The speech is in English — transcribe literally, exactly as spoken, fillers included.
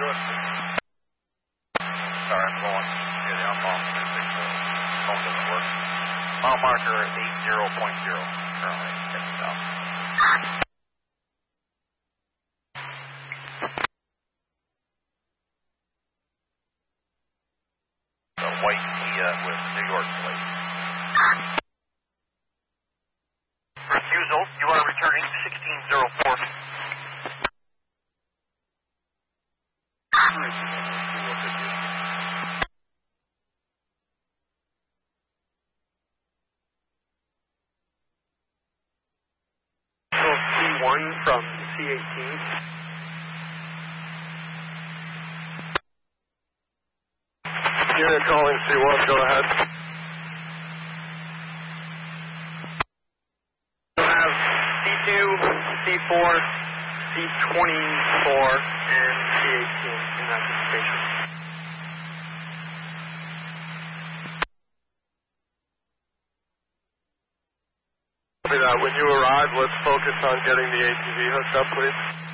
Sorry, I'm going. Yeah, the outbound statistics. The phone doesn't work. Mile marker eight zero point zero currently heading south. The white Kia with New York plate. Refusal, you are returning sixteen oh four. C one from C eighteen. Unit calling C one, go ahead. We'll have C two, C four, C twenty-four, and C eighteen in anticipation. Copy that. When you arrive, let's focus on getting the A T V hooked up, please.